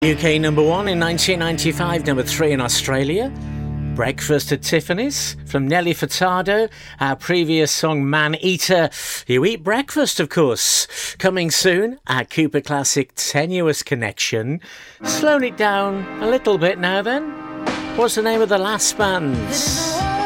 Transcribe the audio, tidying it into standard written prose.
UK number 1 in 1995, number 3 in Australia. Breakfast at Tiffany's from Nelly Furtado. Our previous song, Man Eater. You eat breakfast, of course. Coming soon, our Cooper Classic Tenuous Connection. Slowing it down a little bit now then. What's the name of the last band?